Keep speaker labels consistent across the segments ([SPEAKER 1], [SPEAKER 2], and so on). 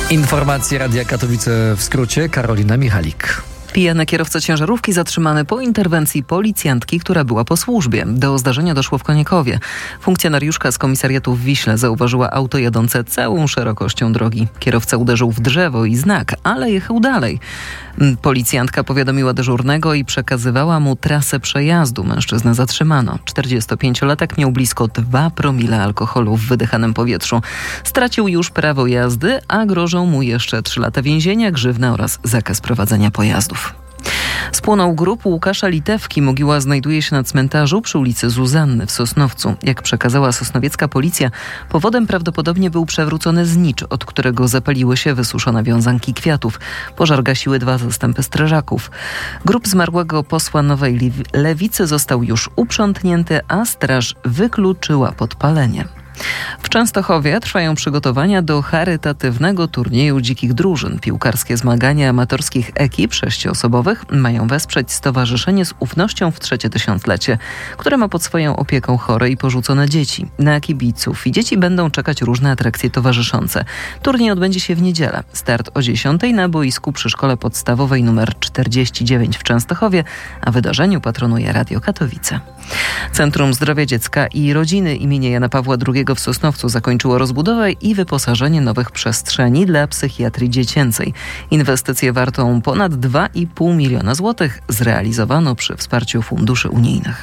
[SPEAKER 1] Informacje Radia Katowice w skrócie. Karolina Michalik.
[SPEAKER 2] Pijany kierowca ciężarówki zatrzymany po interwencji policjantki, która była po służbie. Do zdarzenia doszło w Koniekowie. Funkcjonariuszka z komisariatu w Wiśle zauważyła auto jadące całą szerokością drogi. Kierowca uderzył w drzewo i znak, ale jechał dalej. Policjantka powiadomiła dyżurnego i przekazywała mu trasę przejazdu. Mężczyznę zatrzymano. 45-latek miał blisko 2 promile alkoholu w wydychanym powietrzu. Stracił już prawo jazdy, a grożą mu jeszcze 3 lata więzienia, grzywna oraz zakaz prowadzenia pojazdów. Spłonął grób Łukasza Litewki. Mogiła znajduje się na cmentarzu przy ulicy Zuzanny w Sosnowcu. Jak przekazała sosnowiecka policja, powodem prawdopodobnie był przewrócony znicz, od którego zapaliły się wysuszone wiązanki kwiatów. Pożar gasiły 2 zastępy strażaków. Grób zmarłego posła Nowej Lewicy został już uprzątnięty, a straż wykluczyła podpalenie. W Częstochowie trwają przygotowania do charytatywnego turnieju dzikich drużyn. Piłkarskie zmagania amatorskich ekip 6-osobowych mają wesprzeć Stowarzyszenie z Ufnością w 3. tysiąclecie, które ma pod swoją opieką chore i porzucone dzieci. Na kibiców i dzieci będą czekać różne atrakcje towarzyszące. Turniej odbędzie się w niedzielę. Start o 10:00 na boisku przy Szkole Podstawowej nr 49 w Częstochowie, a wydarzeniu patronuje Radio Katowice. Centrum Zdrowia Dziecka i Rodziny imienia Jana Pawła II w Sosnowcu zakończyło rozbudowę i wyposażenie nowych przestrzeni dla psychiatrii dziecięcej. Inwestycję wartą ponad 2,5 miliona złotych zrealizowano przy wsparciu funduszy unijnych.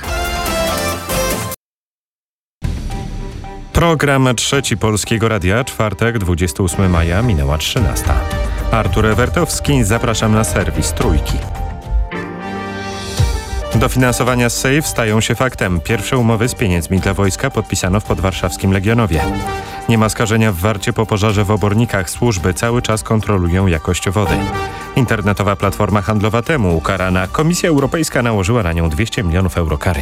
[SPEAKER 3] Program Trzeci Polskiego Radia, czwartek, 28 maja, minęła 13. Artur Ewertowski, zapraszam na serwis Trójki. Dofinansowania z SAFE stają się faktem. Pierwsze umowy z pieniędzmi dla wojska podpisano w podwarszawskim Legionowie. Nie ma skażenia w Warcie po pożarze w Obornikach. Służby cały czas kontrolują jakość wody. Internetowa platforma handlowa Temu ukarana. Komisja Europejska nałożyła na nią 200 milionów euro kary.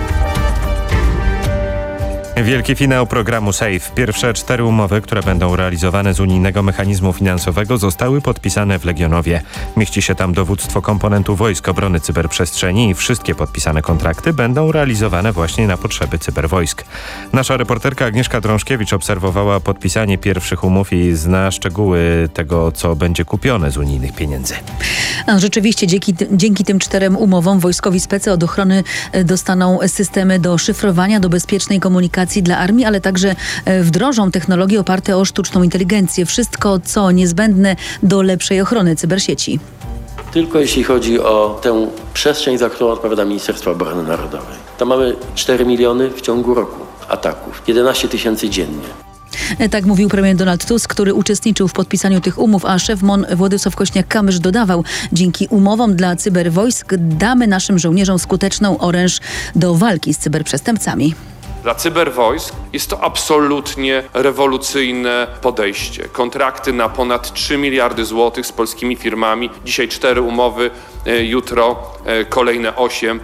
[SPEAKER 3] Wielki finał programu SAFE. Pierwsze 4 umowy, które będą realizowane z unijnego mechanizmu finansowego, zostały podpisane w Legionowie. Mieści się tam dowództwo komponentu wojsk obrony cyberprzestrzeni i wszystkie podpisane kontrakty będą realizowane właśnie na potrzeby cyberwojsk. Nasza reporterka Agnieszka Drążkiewicz obserwowała podpisanie pierwszych umów i zna szczegóły tego, co będzie kupione z unijnych pieniędzy.
[SPEAKER 4] Rzeczywiście dzięki tym 4 umowom wojskowi specy od ochrony dostaną systemy do szyfrowania, do bezpiecznej komunikacji dla armii, ale także wdrożą technologie oparte o sztuczną inteligencję. Wszystko, co niezbędne do lepszej ochrony cybersieci.
[SPEAKER 5] Tylko jeśli chodzi o tę przestrzeń, za którą odpowiada Ministerstwo Obrony Narodowej, to mamy 4 miliony w ciągu roku ataków, 11 tysięcy dziennie.
[SPEAKER 4] Tak mówił premier Donald Tusk, który uczestniczył w podpisaniu tych umów, a szef MON Władysław Kośniak-Kamysz dodawał: dzięki umowom dla cyberwojsk damy naszym żołnierzom skuteczną oręż do walki z cyberprzestępcami.
[SPEAKER 6] Dla cyberwojsk jest to absolutnie rewolucyjne podejście. Kontrakty na ponad 3 miliardy złotych z polskimi firmami. Dzisiaj 4 umowy, jutro kolejne 8.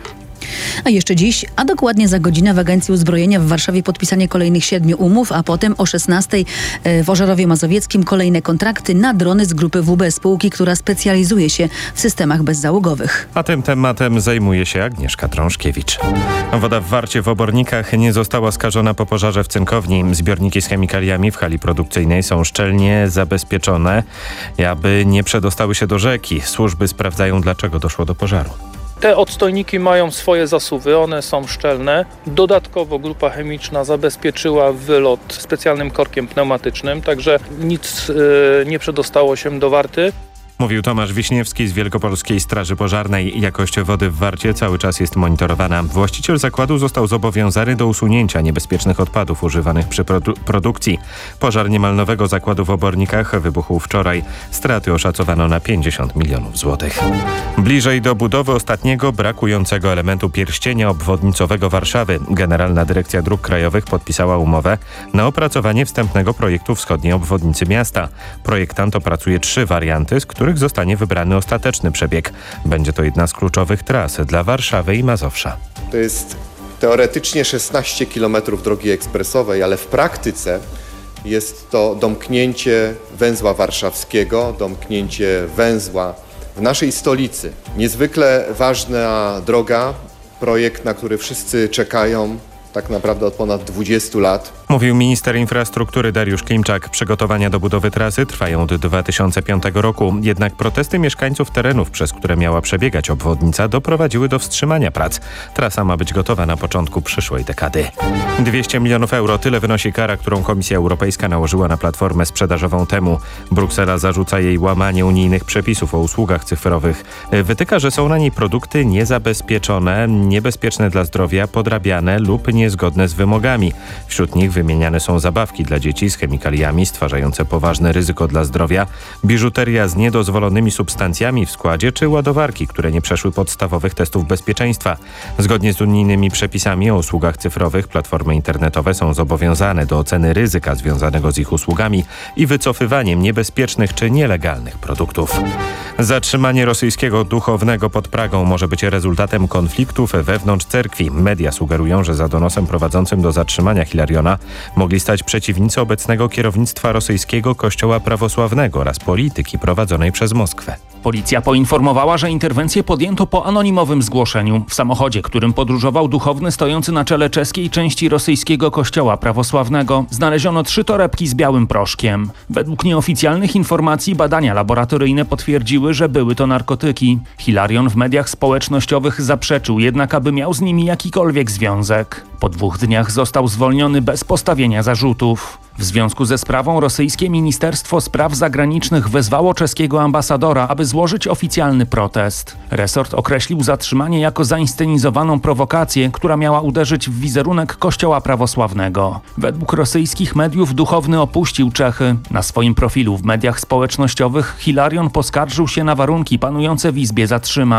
[SPEAKER 4] A jeszcze dziś, a dokładnie za godzinę w Agencji Uzbrojenia w Warszawie podpisanie kolejnych 7 umów, a potem o 16:00 w Ożarowie Mazowieckim kolejne kontrakty na drony z grupy WB, spółki, która specjalizuje się w systemach bezzałogowych.
[SPEAKER 3] A tym tematem zajmuje się Agnieszka Drążkiewicz. Woda w Warcie w Obornikach nie została skażona po pożarze w cynkowni. Zbiorniki z chemikaliami w hali produkcyjnej są szczelnie zabezpieczone, aby nie przedostały się do rzeki. Służby sprawdzają, dlaczego doszło do pożaru.
[SPEAKER 7] Te odstojniki mają swoje zasuwy, one są szczelne. Dodatkowo grupa chemiczna zabezpieczyła wylot specjalnym korkiem pneumatycznym, także nic nie przedostało się do Warty.
[SPEAKER 3] Mówił Tomasz Wiśniewski z Wielkopolskiej Straży Pożarnej. Jakość wody w Warcie cały czas jest monitorowana. Właściciel zakładu został zobowiązany do usunięcia niebezpiecznych odpadów używanych przy produkcji. Pożar niemal nowego zakładu w Obornikach wybuchł wczoraj. Straty oszacowano na 50 milionów złotych. Bliżej do budowy ostatniego brakującego elementu pierścienia obwodnicowego Warszawy. Generalna Dyrekcja Dróg Krajowych podpisała umowę na opracowanie wstępnego projektu wschodniej obwodnicy miasta. Projektant opracuje 3 warianty, z których zostanie wybrany ostateczny przebieg. Będzie to jedna z kluczowych tras dla Warszawy i Mazowsza.
[SPEAKER 8] To jest teoretycznie 16 km drogi ekspresowej, ale w praktyce jest to domknięcie węzła warszawskiego, domknięcie węzła w naszej stolicy. Niezwykle ważna droga, projekt, na który wszyscy czekają. tak naprawdę od ponad 20 lat.
[SPEAKER 3] Mówił minister infrastruktury Dariusz Klimczak. Przygotowania do budowy trasy trwają od 2005 roku. Jednak protesty mieszkańców terenów, przez które miała przebiegać obwodnica, doprowadziły do wstrzymania prac. Trasa ma być gotowa na początku przyszłej dekady. 200 milionów euro, tyle wynosi kara, którą Komisja Europejska nałożyła na platformę sprzedażową Temu. Bruksela zarzuca jej łamanie unijnych przepisów o usługach cyfrowych. Wytyka, że są na niej produkty niezabezpieczone, niebezpieczne dla zdrowia, podrabiane lub niezgodne z wymogami. Wśród nich wymieniane są zabawki dla dzieci z chemikaliami stwarzające poważne ryzyko dla zdrowia, biżuteria z niedozwolonymi substancjami w składzie czy ładowarki, które nie przeszły podstawowych testów bezpieczeństwa. Zgodnie z unijnymi przepisami o usługach cyfrowych platformy internetowe są zobowiązane do oceny ryzyka związanego z ich usługami i wycofywaniem niebezpiecznych czy nielegalnych produktów. Zatrzymanie rosyjskiego duchownego pod Pragą może być rezultatem konfliktów wewnątrz cerkwi. Media sugerują, że za donosem prowadzącym do zatrzymania Hilariona mogli stać przeciwnicy obecnego kierownictwa rosyjskiego Kościoła Prawosławnego oraz polityki prowadzonej przez Moskwę.
[SPEAKER 9] Policja poinformowała, że interwencję podjęto po anonimowym zgłoszeniu. W samochodzie, którym podróżował duchowny stojący na czele czeskiej części rosyjskiego Kościoła Prawosławnego, znaleziono 3 torebki z białym proszkiem. Według nieoficjalnych informacji badania laboratoryjne potwierdziły, że były to narkotyki. Hilarion w mediach społecznościowych zaprzeczył jednak, aby miał z nimi jakikolwiek związek. Po 2 dniach został zwolniony bez postawienia zarzutów. W związku ze sprawą rosyjskie Ministerstwo Spraw Zagranicznych wezwało czeskiego ambasadora, aby złożyć oficjalny protest. Resort określił zatrzymanie jako zainscenizowaną prowokację, która miała uderzyć w wizerunek Kościoła Prawosławnego. Według rosyjskich mediów duchowny opuścił Czechy. Na swoim profilu w mediach społecznościowych Hilarion poskarżył się na warunki panujące w izbie zatrzymań.